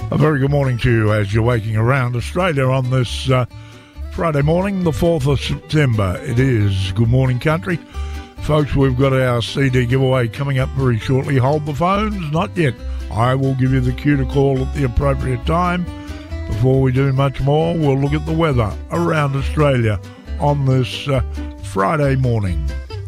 A very good morning to you as you're waking around Australia on this Friday morning, the 4th of September. It is Good Morning Country. Folks, we've got our CD giveaway coming up very shortly. Hold the phones, not yet. I will give you the cue to call at the appropriate time. Before we do much more, we'll look at the weather around Australia on this Friday morning.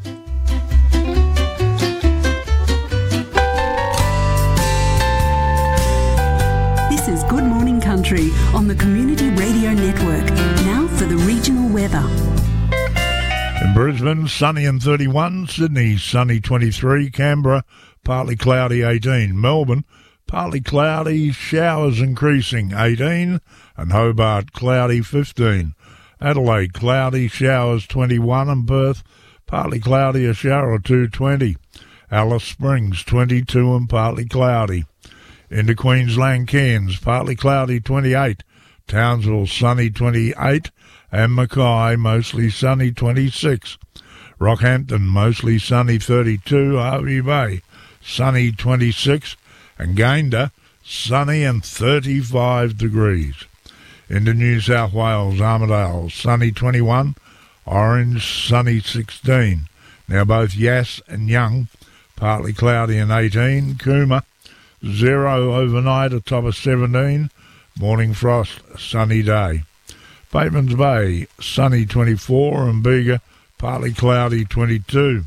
This is Good Morning Country on the Community Radio Network. Now for the regional weather. In Brisbane, sunny and 31. Sydney, sunny 23. Canberra, partly cloudy 18. Melbourne, partly cloudy, showers increasing 18. And Hobart, cloudy 15. Adelaide, cloudy, showers 21. And Perth, partly cloudy, a shower or two 20. Alice Springs, 22 and partly cloudy. Into Queensland, Cairns, partly cloudy 28. Townsville, sunny 28. And Mackay, mostly sunny 26. Rockhampton, mostly sunny 32. Hervey Bay, sunny 26. And Gayndah, sunny and 35 degrees. Into New South Wales, Armidale, sunny 21. Orange, sunny 16. Now both Yass and Young, partly cloudy and 18. Cooma, 0 overnight, a top of 17. Morning frost, sunny day. Batemans Bay, sunny 24, and Bega, partly cloudy 22.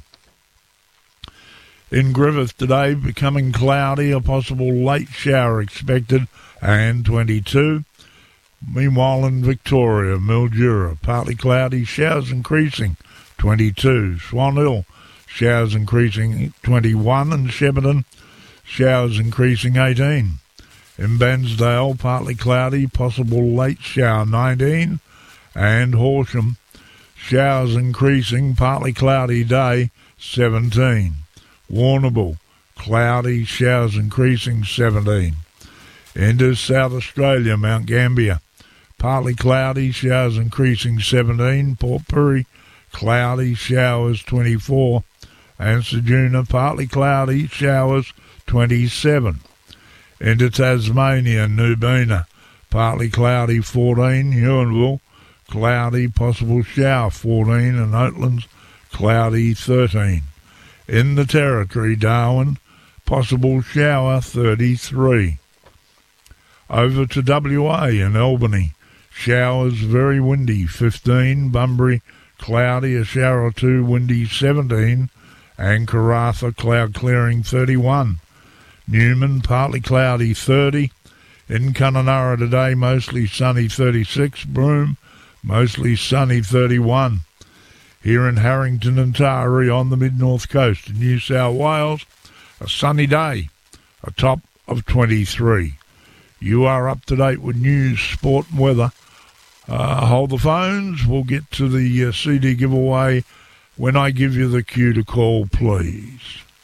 In Griffith today, becoming cloudy, a possible late shower expected, and 22. Meanwhile in Victoria, Mildura, partly cloudy, showers increasing, 22. Swan Hill, showers increasing, 21, and Shepparton, showers increasing, 18. In Bairnsdale, partly cloudy, possible late shower, 19. And Horsham, showers increasing, partly cloudy day, 17. Warrnambool, cloudy, showers increasing, 17. Into South Australia, Mount Gambier, partly cloudy, showers increasing, 17. Port Pirie, cloudy, showers, 24. And Ceduna, partly cloudy, showers, 27. Into Tasmania, Nubina, partly cloudy 14, Huonville, cloudy, possible shower 14, and Oatlands, cloudy 13. In the Territory, Darwin, possible shower 33. Over to WA in Albany, showers very windy 15, Bunbury, cloudy, a shower or two, windy 17, and Karratha, cloud clearing 31. Newman, partly cloudy 30. In Kununurra today, mostly sunny 36. Broome, mostly sunny 31. Here in Harrington and Taree on the mid-north coast of New South Wales, a sunny day, a top of 23. You are up to date with news, sport and weather. Hold the phones. We'll get to the CD giveaway when I give you the cue to call, please.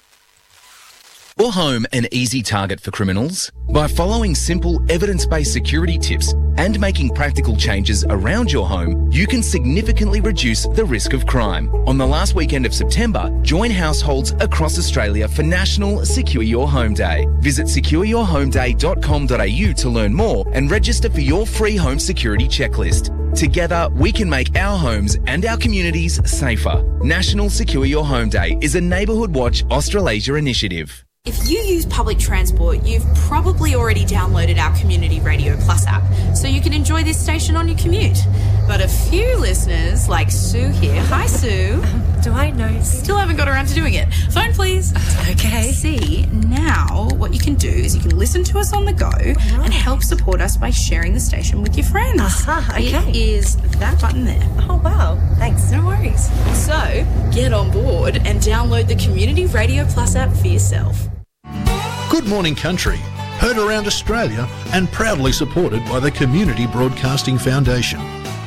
Your home an easy target for criminals? By following simple evidence-based security tips and making practical changes around your home, you can significantly reduce the risk of crime. On the last weekend of September, join households across Australia for National Secure Your Home Day. Visit secureyourhomeday.com.au to learn more and register for your free home security checklist. Together, we can make our homes and our communities safer. National Secure Your Home Day is a Neighbourhood Watch Australasia initiative. If you use public transport, you've probably already downloaded our Community Radio Plus app, so you can enjoy this station on your commute. But a few listeners, like Sue here, hi Sue. Do I know? Still haven't got around to doing it. Phone please. Okay. See, now what you can do is you can listen to us on the go and help support us by sharing the station with your friends. Okay. It is that button there. Oh wow, thanks. No worries. So, get on board and download the Community Radio Plus app for yourself. Good Morning Country, heard around Australia and proudly supported by the Community Broadcasting Foundation.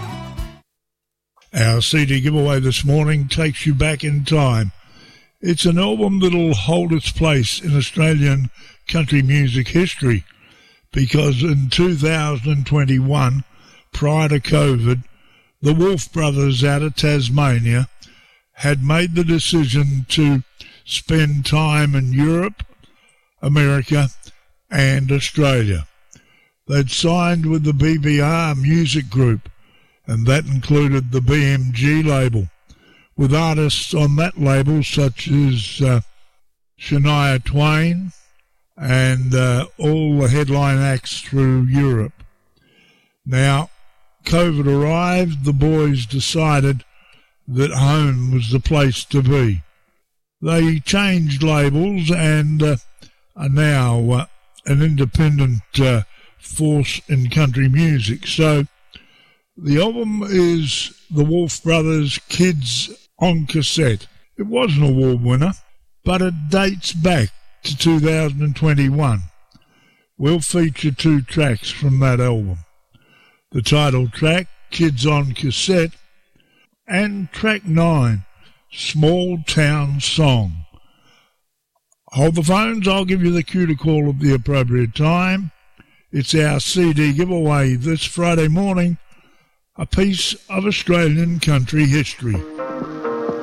Our CD giveaway this morning takes you back in time. It's an album that'll hold its place in Australian country music history because in 2021, prior to COVID, the Wolf Brothers out of Tasmania had made the decision to spend time in Europe, America and Australia. They'd signed with the BBR Music Group, and that included the BMG label, with artists on that label such as Shania Twain and all the headline acts through Europe. Now, COVID arrived, the boys decided that home was the place to be. They changed labels and are now an independent force in country music. So the album is the Wolf Brothers Kids on Cassette. It was an award winner, but it dates back to 2021. We'll feature 2 tracks from that album. The title track, Kids on Cassette, and track 9, Small Town Song. Hold the phones, I'll give you the cue to call at the appropriate time. It's our CD giveaway this Friday morning, a piece of Australian country history.